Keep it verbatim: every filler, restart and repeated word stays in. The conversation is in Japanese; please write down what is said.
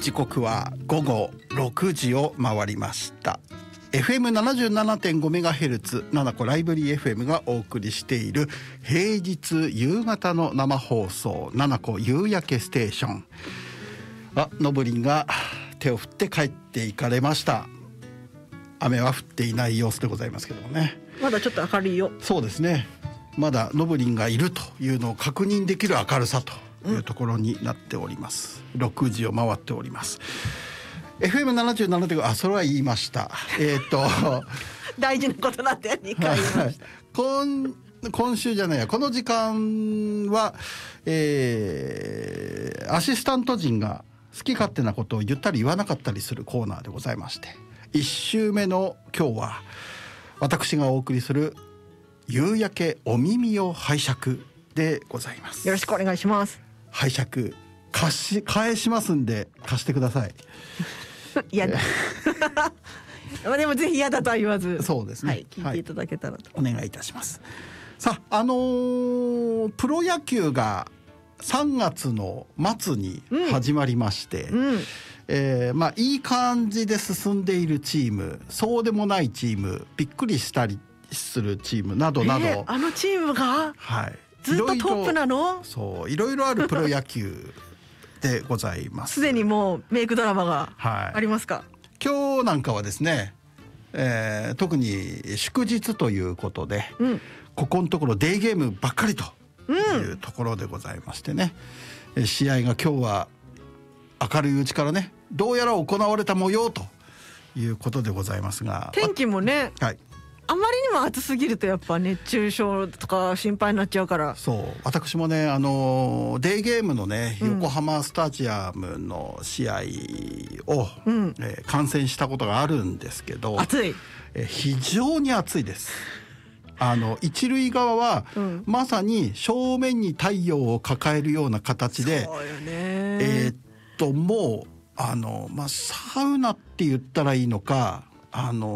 時刻は午後ろくじを回りました。 エフエムななじゅうななてんごメガヘルツ ななこライブリー エフエム がお送りしている平日夕方の生放送ななこ夕焼けステーション。あ、のぶりんが手を振って帰っていかれました。雨は降っていない様子でございますけどもね。 まだちょっと明るいよ。そうですね、まだのぶりんがいるというのを確認できる明るさというところになっております、うん、ろくじを回っております。 エフエムななじゅうななてんご あ、それは言いました。えっと大事なことなんてにかい言いました、はい、 今, 今週じゃないやこの時間は、えー、アシスタント陣が好き勝手なことを言ったり言わなかったりするコーナーでございまして、いち週目の今日は私がお送りする夕焼けお耳を拝借でございます。 よろしくお願いします。 拝借貸し返しますんで貸してください。 嫌だでもぜひ嫌だとは言わず、 そうですね、 はい、聞いていただけたらと、 はい、お願いいたします。さあ、あのー、プロ野球がさんがつの末に始まりまして、うんうん、えー、まあいい感じで進んでいるチーム、そうでもないチーム、びっくりしたりするチームなどなど、 えー、あのチームが、 はい、 ずっとトップなの？ そう、いろいろあるプロ野球でございます。 すでにもうメイクドラマがありますか？はい、 今日なんかはですね、えー、特に祝日ということで、うん、ここのところデーゲームばっかりというところでございましてね、うん、試合が今日は明るいうちからね、どうやら行われた模様ということでございますが、 天気もね、はい、あまりにも暑すぎるとやっぱ熱中症とか心配になっちゃうから。そう、 私もね、あのデーゲームのね、うん、横浜スタジアムの試合を、うん、えー、観戦したことがあるんですけど、 暑い、 えー、非常に暑いです。あの一塁側は、うん、まさに正面に太陽を抱えるような形で、 そうよね、 えー、っともうあの、まあ、サウナって言ったらいいのか、あの